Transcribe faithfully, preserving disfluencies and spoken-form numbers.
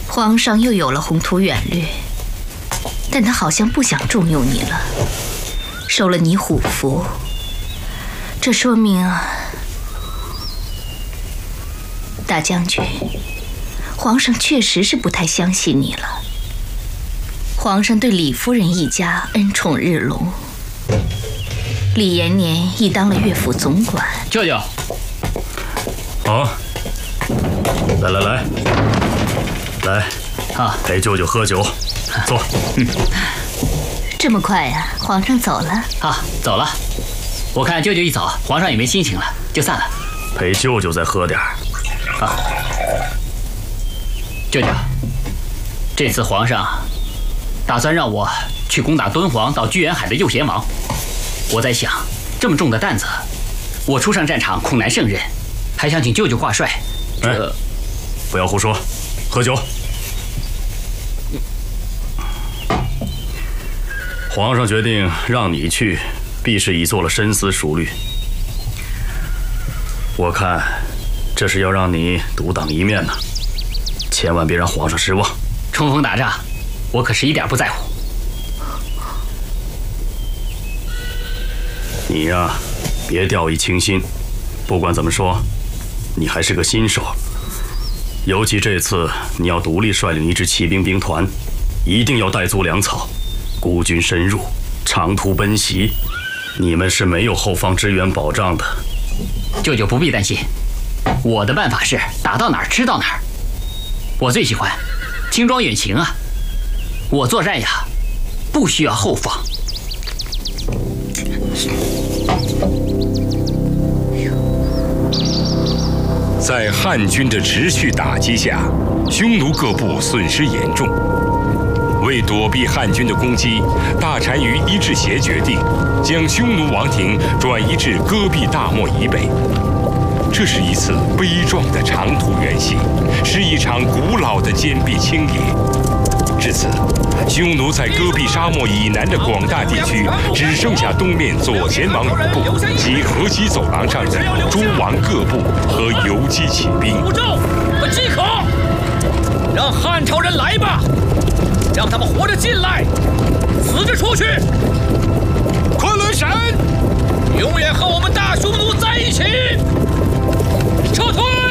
皇上又有了宏图远虑，但他好像不想重用你了，收了你虎符。这说明啊，大将军，皇上确实是不太相信你了。皇上对李夫人一家恩宠日隆，李延年已当了乐府总管。 舅舅， 好，来来来，来， 啊， 陪舅舅喝酒，坐。 嗯， 这么快呀、啊？皇上走了？ 啊，走了。我看舅舅一走，皇上也没心情了，就散了。 陪舅舅再喝点儿。 啊，舅舅，这次皇上打算让我去攻打敦煌到居延海的右贤王，我在想，这么重的担子，我初上战场恐难胜任，还想请舅舅挂帅。这、 哎，不要胡说，喝酒。皇上决定让你去，必是已做了深思熟虑。我看，这是要让你独当一面呢，千万别让皇上失望。 冲锋打仗，我可是一点不在乎。 你呀，别掉以轻心。不管怎么说，你还是个新手。尤其这次你要独立率领一支骑兵兵团，一定要带足粮草，孤军深入，长途奔袭，你们是没有后方支援保障的。 舅舅不必担心，我的办法是打到哪儿吃到哪儿。我最喜欢轻装远行啊！我作战呀，不需要后方。 在汉军的持续打击下，匈奴各部损失严重。为躲避汉军的攻击，大单于伊稚协决定将匈奴王庭转移至戈壁大漠以北。这是一次悲壮的长途远行，是一场古老的坚壁清野。至此，匈奴在戈壁沙漠以南的广大地区只剩下东面左贤王余部及河西走廊上的诸王各部和游击骑兵。 武曌和饥渴，让汉朝人来吧，让他们活着进来，死着出去。昆仑神永远和我们大匈奴在一起。撤退！